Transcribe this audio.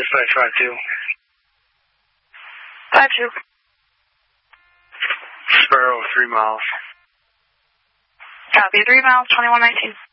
dispatch 5-2. 5-2. Sparrow, 3 miles. Copy, 3 miles, 2119.